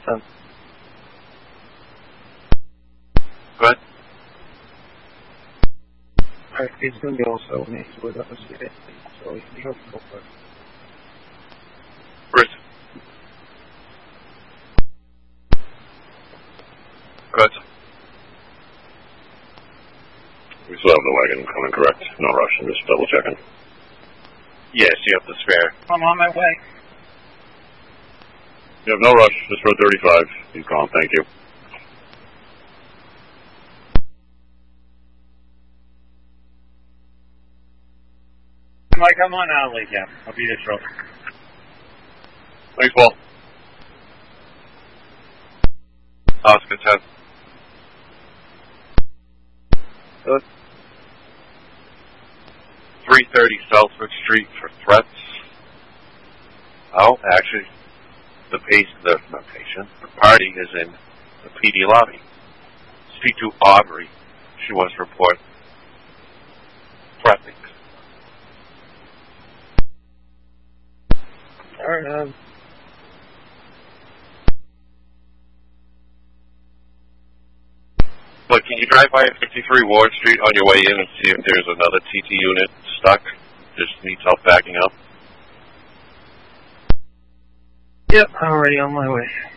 Go ahead. Alright, he's going to be also when he's with us. So he's going to go for it. Bruce. Go ahead. We still have the wagon coming, correct? No rush, I'm just double checking. Yes, you have the spare. I'm on my way. You have no rush, just road 35. He's gone, thank you. Mike, I'm on Alley, yeah. I'll be there shortly. Thanks, Paul. Oscar 10. Good. 330 Southwick Street for threats. Oh, actually, the party is in the PD lobby. Speak to Aubrey. She wants to report threatening. Alright, But can you drive by 53 Ward Street on your way in and see if there's another TT unit stuck? Just needs help backing up. Yep, already on my way.